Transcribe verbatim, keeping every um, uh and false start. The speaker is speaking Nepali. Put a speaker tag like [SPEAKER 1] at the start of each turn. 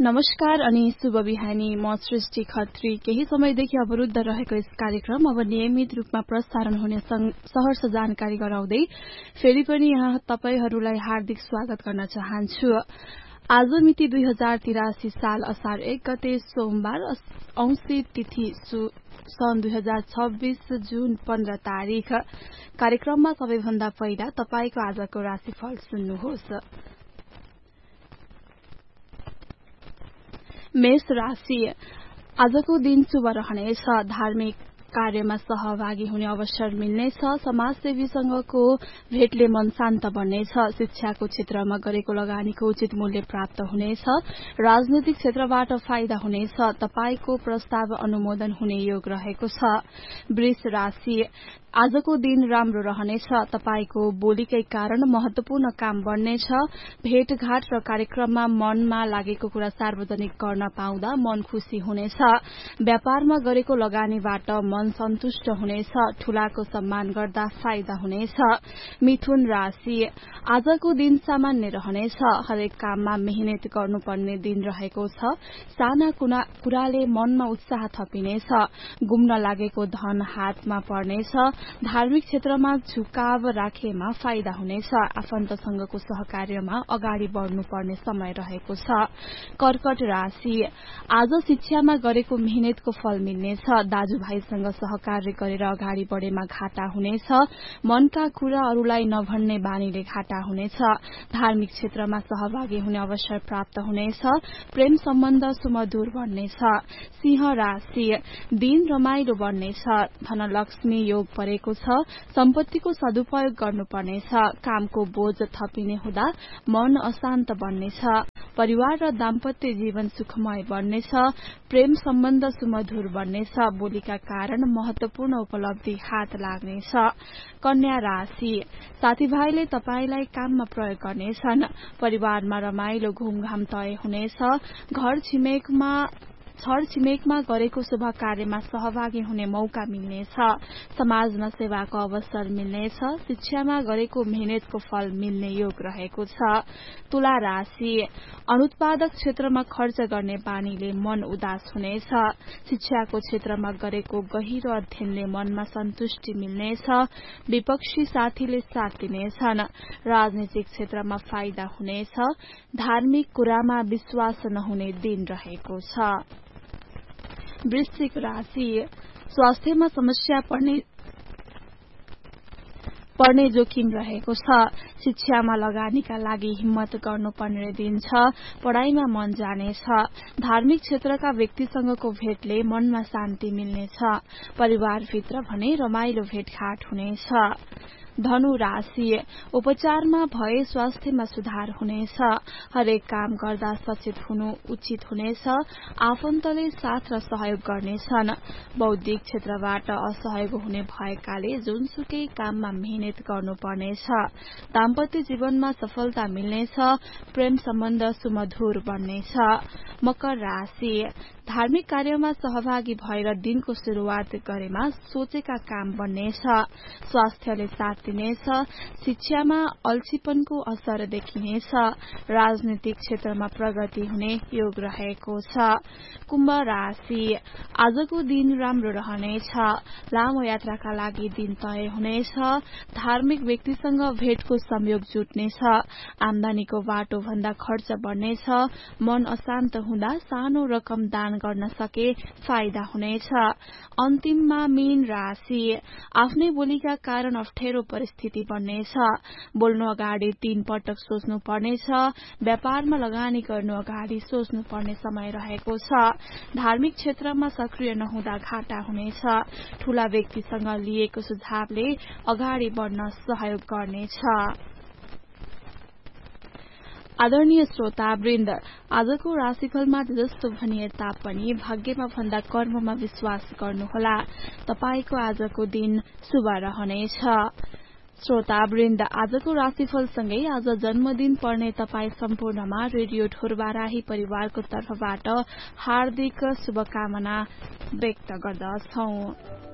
[SPEAKER 1] नमस्कार अनि शुभ बिहानी। म सृष्टि खत्री। केही समयदेखि अवरुद्ध रहेको यस कार्यक्रम अब नियमित रूपमा प्रसारण हुने सहर्ष जानकारी गराउँदै फेरि पनि यहाँ तपाईहरूलाई हार्दिक स्वागत गर्न चाहन्छु। आज मिति दुई हजार तिरासी साल असार एक गते सोमबार, औंसी तिथि सन् दुई हजार छब्बीस जुन पन्ध्र तारीक। कार्यक्रममा सबैभन्दा पहिला तपाईको आजको राशिफल सुन्नुहोस्। मेष राशि, आजको दिन शुभ रहनेछ। धार्मिक कार्यमा सहभागी हुने अवसर मिल्नेछ। समाजसेवीसँगको भेटले मन शान्त बन्नेछ। शिक्षाको क्षेत्रमा गरेको लगानीको उचित मूल्य प्राप्त हुनेछ। राजनैतिक क्षेत्रबाट फाइदा हुनेछ। तपाईको प्रस्ताव अनुमोदन हुने योग रहेको छ। वृष राशि, आजको दिन राम्रो रहनेछ। तपाईको बोलीकै कारण महत्वपूर्ण काम बढ्नेछ। भेटघाट र कार्यक्रममा मनमा लागेको कुरा सार्वजनिक गर्न पाउँदा मन खुशी हुनेछ। व्यापारमा गरेको लगानीबाट मन सन्तुष्ट हुनेछ। ठूलाको सम्मान गर्दा फाइदा हुनेछ। मिथुन राशि, आजको दिन सामान्य रहनेछ। हरेक काममा मेहनत गर्नुपर्ने दिन रहेको छ। साना कुराले मनमा उत्साह थपिनेछ। गुम्न लागेको धन हातमा पर्नेछ। धार्मिक क्षेत्रमा झुकाव राखेमा फाइदा हुनेछ। आफन्तसँगको सहकार्यमा अगाडि बढ्नुपर्ने समय रहेको छ। कर्कट राशि, आज शिक्षामा गरेको मेहनतको फल मिल्नेछ। दाजुभाइसँग सहकार्य गरेर अगाडि बढेमा घाटा हुनेछ। मनका कुरा अरूलाई नभन्ने बानीले घाटा हुनेछ। धार्मिक क्षेत्रमा सहभागी हुने अवसर प्राप्त हुनेछ। प्रेम सम्बन्ध सुमधुर बन्नेछ। सिंह राशि, दिन रमाइलो बन्नेछ। धनलक्ष्मी योग परेको छ। सम्पत्तिको सदुपयोग गर्नुपर्नेछ। कामको बोझ थपिने हुँदा मन अशान्त बन्नेछ। परिवार र दाम्पत्य जीवन सुखमय बन्नेछ। प्रेम सम्बन्ध सुमधुर बन्नेछ। बोलीका कारण महत्वपूर्ण उपलब्धि हात लाग्नेछ। कन्या राशि, साथीभाइले तपाईलाई काममा प्रयोग गर्नेछन्। परिवारमा रमाइलो घुमघाम तय हुनेछ। घर छिमेकमा छर छिमेकमा गरेको शुभ कार्यमा सहभागी हुने मौका मिल्नेछ। समाजमा सेवाको अवसर मिल्नेछ। शिक्षामा गरेको मेहनतको फल मिल्ने योग रहेको छ। तुला राशि, अनुत्पादक क्षेत्रमा खर्च गर्ने बानीले मन उदास हुनेछ। शिक्षाको क्षेत्रमा गरेको गहिरो अध्ययनले मनमा सन्तुष्टि मिल्नेछ। विपक्षी साथीले साथ दिनेछन्। राजनीतिक क्षेत्रमा फाइदा हुनेछ। धार्मिक कुरामा विश्वास नहुने दिन रहेको छ। वृश्चिक राशि, स्वास्थ्यमा समस्या पर्ने पर्ने जोखिम रहेको छ। शिक्षामा लगानीका लागि हिम्मत गर्नुपर्ने दिन छ। पढ़ाईमा मन जानेछ। धार्मिक क्षेत्रका व्यक्तिसँगको भेटले मनमा शान्ति मिल्नेछ। परिवारभित्र भने रमाइलो भेटघाट हुनेछ। धनु राशि, उपचारमा भए स्वास्थ्यमा सुधार हुनेछ। हरेक काम गर्दा सचेत हुनु उचित हुनेछ। आफन्तले साथ र सहयोग गर्नेछन्। बौद्धिक क्षेत्रबाट असहयोग हुने भएकाले जुनसुकै काममा मेहनत गर्नुपर्नेछ। दाम्पत्य जीवनमा सफलता मिल्नेछ। प्रेम सम्बन्ध सुमधुर बन्नेछ। मकर राशि, धार्मिक कार्यमा सहभागी भएर दिनको शुरूआत गरेमा सोचेका काम बन्नेछ। स्वास्थ्यले साथ दिनेछ। शिक्षामा अल्छीपनको असर देखिनेछ। राजनीतिक क्षेत्रमा प्रगति हुने योग रहेको छ। कुम्भ राशि, आजको दिन राम्रो रहनेछ। लामो यात्राका लागि दिन तय हुनेछ। धार्मिक व्यक्तिसँग भेटको संयोग जुट्नेछ। आमदानीको बाटो भन्दा खर्च बढ्नेछ। मन अशान्त हुँदा सानो रकम दान गर्न सके फाइदा हुनेछ। अन्तिममा मीन राशि, आफ्नै बोलीका कारण अप्ठ्यारो परिस्थिति बन्नेछ। बोल्नु अगाडि तीन पटक सोच्नु पर्नेछ। व्यापारमा लगानी गर्नु अगाडि सोच्नु पर्ने समय रहेको छ। धार्मिक क्षेत्रमा सक्रिय नहुँदा घाटा हुनेछ। ठूला व्यक्तिसँग लिएको सुझावले अगाडि बढ्न सहयोग गर्नेछ। आदरणीय श्रोतावृन्द, आजको राशिफलमा जस्तो भनिए तापनि भाग्यमा भन्दा कर्ममा विश्वास गर्नुहोला। तपाईको आजको दिन शुभ रहनेछ। श्रोतावृन्द, आजको राशिफलसँगै आज जन्मदिन पर्ने तपाई सम्पूर्णमा रेडियो ढोरबाराही परिवारको तर्फबाट हार्दिक शुभकामना व्यक्त गर्दछौं।